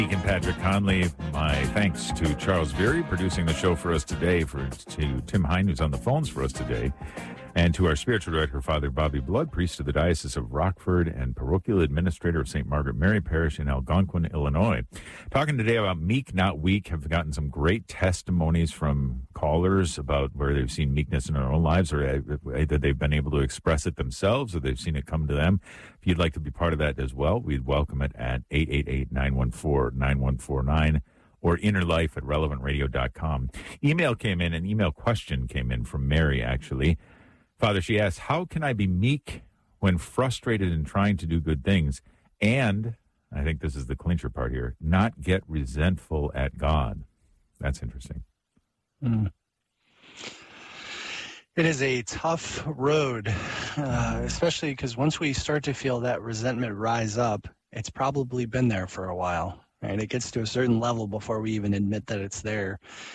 Deacon Patrick Conley. My thanks to Charles Veary producing the show for us today, to Tim Hine, who's on the phones for us today, and to our spiritual director, Father Bobby Blood, priest of the Diocese of Rockford and parochial administrator of St. Margaret Mary Parish in Algonquin, Illinois. Talking today about meek, not weak. Have gotten some great testimonies from callers about where they've seen meekness in their own lives, or either they've been able to express it themselves or they've seen it come to them. If you'd like to be part of that as well, we'd welcome it at 888-914-9149 or innerlife@relevantradio.com. An email question came in from Mary, actually. Father, she asks, how can I be meek when frustrated in trying to do good things? And, I think this is the clincher part here, not get resentful at God. That's interesting. It is a tough road, especially because once we start to feel that resentment rise up, it's probably been there for a while, right? It gets to a certain level before we even admit that it's there.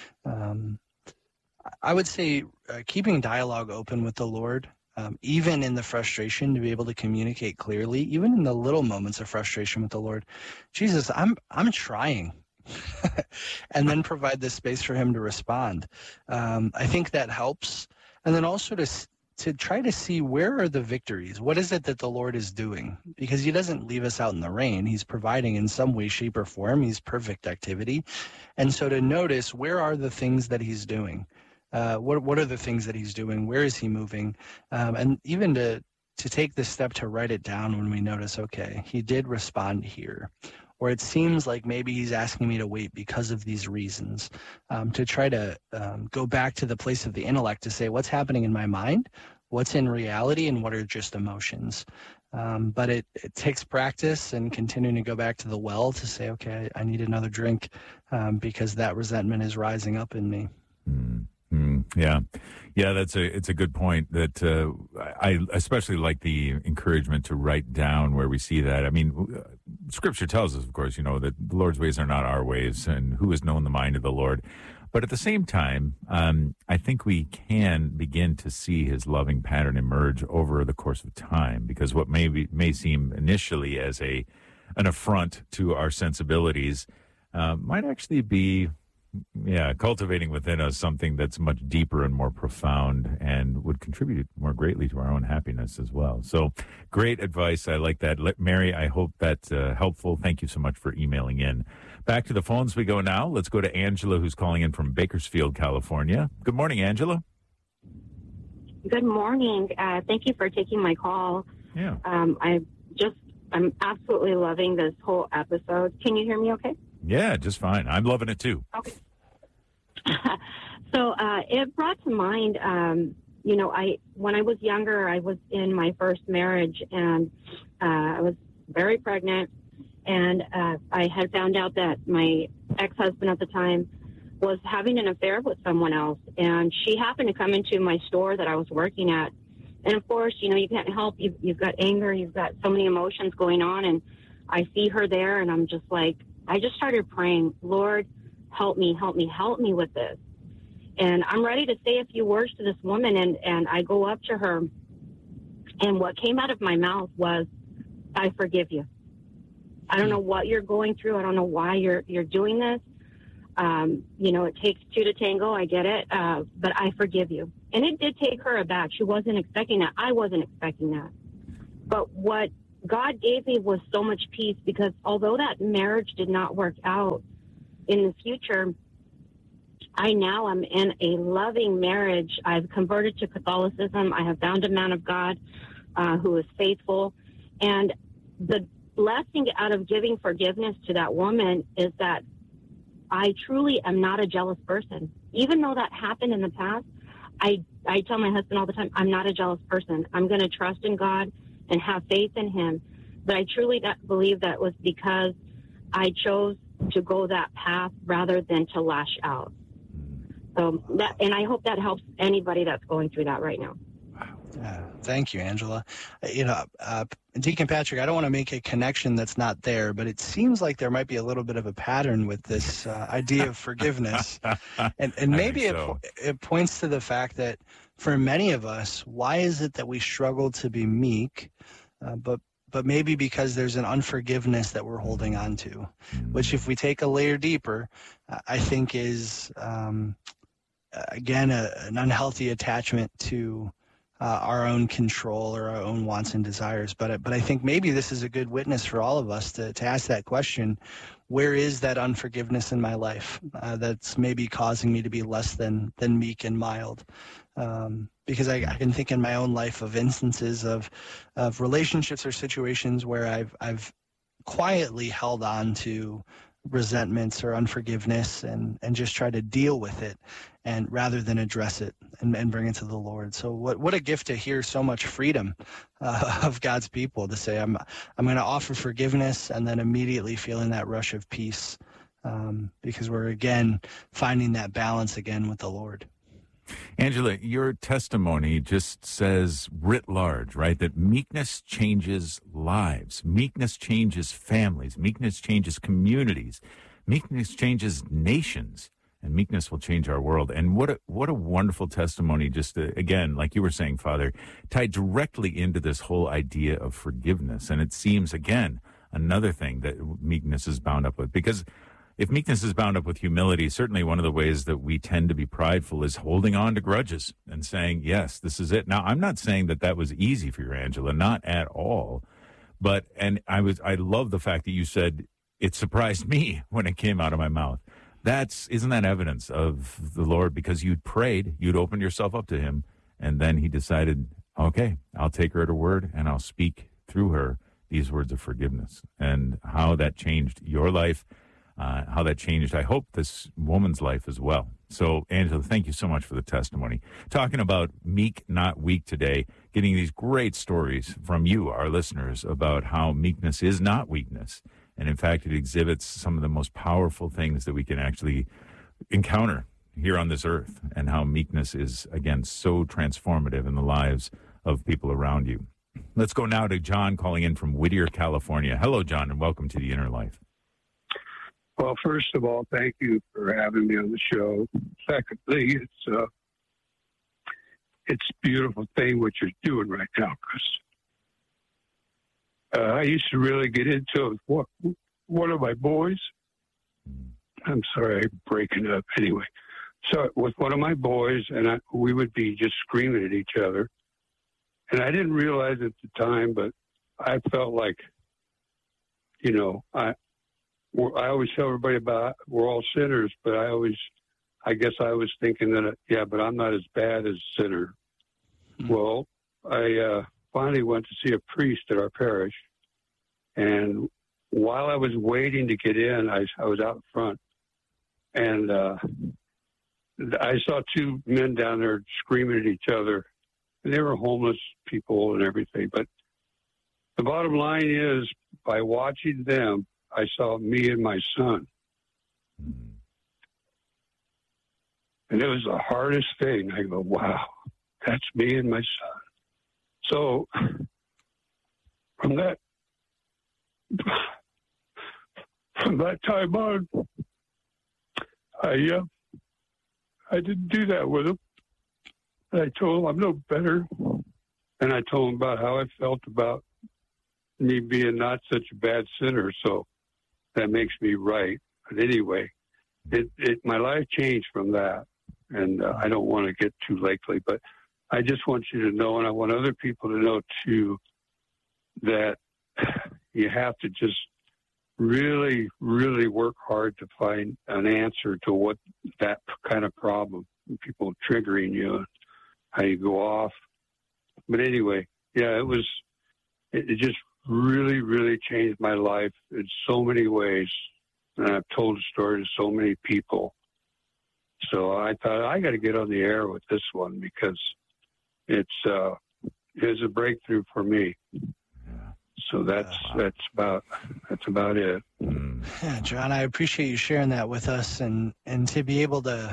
I would say keeping dialogue open with the Lord, even in the frustration, to be able to communicate clearly, even in the little moments of frustration with the Lord. Jesus, I'm trying. And then provide the space for him to respond. I think that helps. And then also to try to see, where are the victories? What is it that the Lord is doing? Because he doesn't leave us out in the rain. He's providing in some way, shape, or form. He's perfect activity. And so to notice, where are the things that he's doing? What are the things that he's doing? Where is he moving? And even to take the step to write it down when we notice, okay, he did respond here. Or it seems like maybe he's asking me to wait because of these reasons, to try to go back to the place of the intellect to say, what's happening in my mind, what's in reality, and what are just emotions. But it takes practice and continuing to go back to the well to say, okay, I need another drink because that resentment is rising up in me. Yeah, it's a good point. That I especially like the encouragement to write down where we see that. I mean, Scripture tells us, of course, that the Lord's ways are not our ways, and who has known the mind of the Lord. But at the same time, I think we can begin to see his loving pattern emerge over the course of time, because what may seem initially as an affront to our sensibilities might actually be cultivating within us something that's much deeper and more profound and would contribute more greatly to our own happiness as well. So great advice. I like that. Mary, I hope that's helpful. Thank you so much for emailing in. Back to the phones we go now. Let's go to Angela, who's calling in from Bakersfield, California. Good morning, Angela. Good morning. Thank you for taking my call. Yeah. I'm absolutely loving this whole episode. Can you hear me okay? Yeah, just fine. I'm loving it too. Okay. So it brought to mind, when I was younger, I was in my first marriage, and I was very pregnant, and I had found out that my ex-husband at the time was having an affair with someone else, and she happened to come into my store that I was working at. And of course, you can't help. You've got anger, you've got so many emotions going on, and I see her there, and I'm just like, I just started praying, Lord, help me with this. And I'm ready to say a few words to this woman, and I go up to her, and what came out of my mouth was, I forgive you. I don't know what you're going through. I don't know why you're doing this. It takes two to tango. I get it. But I forgive you. And it did take her aback. She wasn't expecting that. I wasn't expecting that. But what God gave me was so much peace, because although that marriage did not work out in the future, I now am in a loving marriage. I've converted to Catholicism. I have found a man of God who is faithful. And the blessing out of giving forgiveness to that woman is that I truly am not a jealous person. Even though that happened in the past, I tell my husband all the time, I'm not a jealous person. I'm going to trust in God and have faith in him. But I truly believe that was because I chose to go that path rather than to lash out. So and I hope that helps anybody that's going through that right now. Thank you, Angela. Deacon Patrick, I don't want to make a connection that's not there, but it seems like there might be a little bit of a pattern with this idea of forgiveness. and maybe it points to the fact that for many of us, why is it that we struggle to be meek, but but maybe because there's an unforgiveness that we're holding on to, which if we take a layer deeper, I think is, again, an unhealthy attachment to our own control or our own wants and desires. But I think maybe this is a good witness for all of us to ask that question: where is that unforgiveness in my life that's maybe causing me to be less than meek and mild? Because I can think in my own life of instances of relationships or situations where I've quietly held on to resentments or unforgiveness and just try to deal with it, and rather than address it and bring it to the Lord. So what a gift to hear so much freedom of God's people to say, I'm going to offer forgiveness, and then immediately feeling that rush of peace, because we're again finding that balance again with the Lord. Angela, your testimony just says writ large, right, that meekness changes lives. Meekness changes families. Meekness changes communities. Meekness changes nations. And meekness will change our world. And what a wonderful testimony, just to, again, like you were saying, Father, tied directly into this whole idea of forgiveness. And it seems, again, another thing that meekness is bound up with. Because if meekness is bound up with humility, certainly one of the ways that we tend to be prideful is holding on to grudges and saying, yes, this is it. Now, I'm not saying that was easy for you, Angela, not at all. But, and I love the fact that you said it surprised me when it came out of my mouth. Isn't that evidence of the Lord? Because you'd prayed, you'd opened yourself up to him, and then he decided, okay, I'll take her at her word and I'll speak through her these words of forgiveness. And how that changed your life, how that changed, I hope, this woman's life as well. So, Angela, thank you so much for the testimony. Talking about meek, not weak today, getting these great stories from you, our listeners, about how meekness is not weakness. And in fact, it exhibits some of the most powerful things that we can actually encounter here on this earth, and how meekness is, again, so transformative in the lives of people around you. Let's go now to John calling in from Whittier, California. Hello, John, and welcome to The Inner Life. Well, first of all, thank you for having me on the show. Secondly, it's a beautiful thing what you're doing right now, Chris. I used to really get into it with one of my boys. I'm sorry, I'm breaking up. Anyway, so with one of my boys, and we would be just screaming at each other. And I didn't realize at the time, but I felt like, I always tell everybody about we're all sinners, but I guess I was thinking that, but I'm not as bad as a sinner. Mm-hmm. Well, I finally went to see a priest at our parish, and while I was waiting to get in, I was out front, and I saw two men down there screaming at each other. And they were homeless people and everything, but the bottom line is, by watching them, I saw me and my son. And it was the hardest thing. I go, wow, that's me and my son. So from that time on, I didn't do that with him. I told him I'm no better. And I told him about how I felt about me being not such a bad sinner. So that makes me right. But anyway, my life changed from that. And I don't want to get too lengthy, but I just want you to know, and I want other people to know too, that you have to just really, really work hard to find an answer to what that kind of problem, people triggering you, how you go off. But anyway, yeah, it just really, really changed my life in so many ways. And I've told the story to so many people. So I thought I got to get on the air with this one because it's a breakthrough for me. So that's about it. Yeah, John, I appreciate you sharing that with us, and to be able to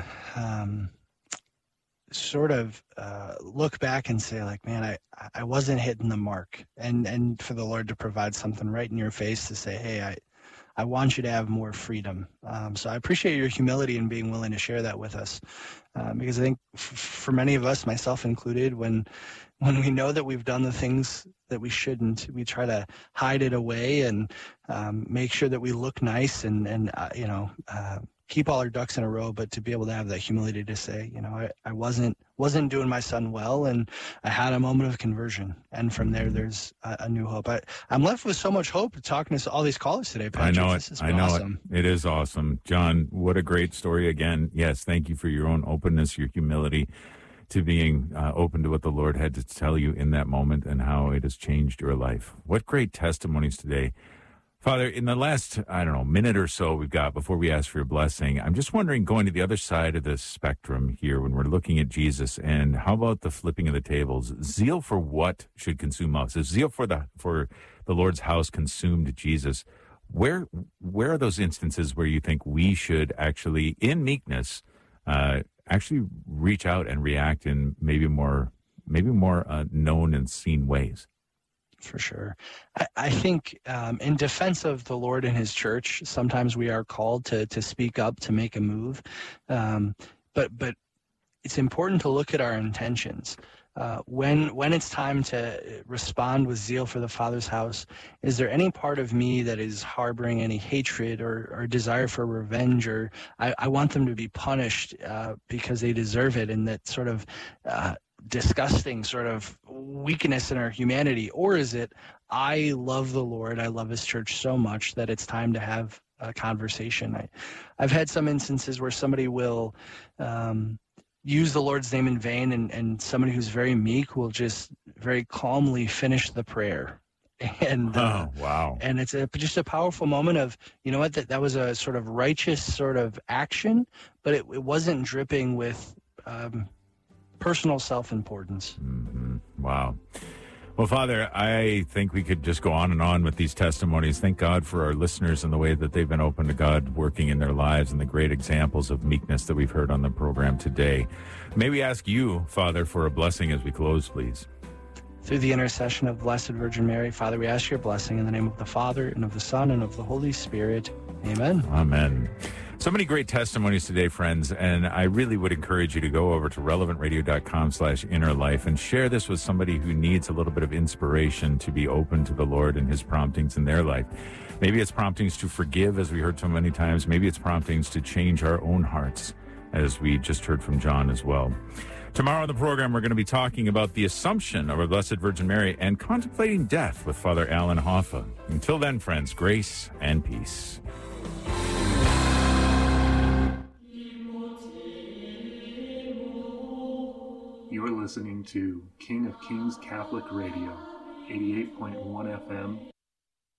sort of look back and say, like, man, I wasn't hitting the mark, and for the Lord to provide something right in your face to say, hey, I want you to have more freedom. So I appreciate your humility and being willing to share that with us, because I think for many of us, myself included, when we know that we've done the things that we shouldn't, we try to hide it away and make sure that we look nice and keep all our ducks in a row. But to be able to have that humility to say, I wasn't doing my son well, and I had a moment of conversion, and from there's a new hope. I'm left with so much hope talking to all these callers today, Patrick. I know it. This has been awesome. It is awesome. John, what a great story again. Yes, thank you for your own openness, your humility, to being open to what the Lord had to tell you in that moment and how it has changed your life. What great testimonies today. Father, in the last, minute or so we've got before we ask for your blessing, I'm just wondering, going to the other side of the spectrum here when we're looking at Jesus, and how about the flipping of the tables? Zeal for what should consume us? If zeal for the Lord's house consumed Jesus, where are those instances where you think we should actually, in meekness, actually reach out and react in maybe more known and seen ways? For sure. I think in defense of the Lord and his church, sometimes we are called to speak up, to make a move. But it's important to look at our intentions. When it's time to respond with zeal for the Father's house, is there any part of me that is harboring any hatred or desire for revenge, or I want them to be punished because they deserve it, and that sort of disgusting sort of weakness in our humanity? Or is it, I love the Lord, I love his church so much that it's time to have a conversation? I've had some instances where somebody will use the Lord's name in vain, and somebody who's very meek will just very calmly finish the prayer. And wow. And it's just a powerful moment of, that was a sort of righteous sort of action, but it wasn't dripping with personal self-importance. Mm-hmm. Wow. Well, Father, I think we could just go on and on with these testimonies. Thank God for our listeners and the way that they've been open to God working in their lives, and the great examples of meekness that we've heard on the program today. May we ask you, Father, for a blessing as we close, please. Through the intercession of Blessed Virgin Mary, Father, we ask your blessing in the name of the Father, and of the Son, and of the Holy Spirit. Amen. Amen. So many great testimonies today, friends, and I really would encourage you to go over to relevantradio.com/innerlife and share this with somebody who needs a little bit of inspiration to be open to the Lord and his promptings in their life. Maybe it's promptings to forgive, as we heard so many times. Maybe it's promptings to change our own hearts, as we just heard from John as well. Tomorrow on the program, we're going to be talking about the Assumption of our Blessed Virgin Mary and contemplating death with Father Alan Hoffa. Until then, friends, grace and peace. You are listening to King of Kings Catholic Radio, 88.1 FM,